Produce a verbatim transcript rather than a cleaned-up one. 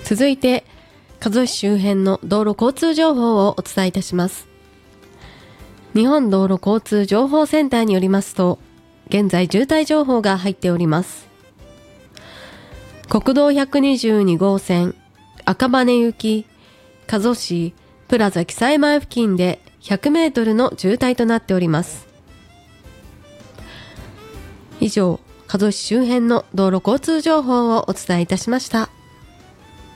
続いて、加須市周辺の道路交通情報をお伝えいたします。日本道路交通情報センターによりますと、現在渋滞情報が入っております。国道ひゃくにじゅうに号線、赤羽行き、加須市プラザ記載前付近でひゃくメートルの渋滞となっております。以上、加須市周辺の道路交通情報をお伝えいたしました。